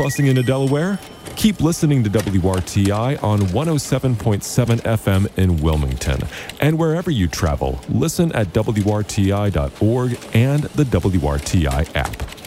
Crossing into Delaware? Keep listening to WRTI on 107.7 FM in Wilmington. And wherever you travel, listen at WRTI.org and the WRTI app.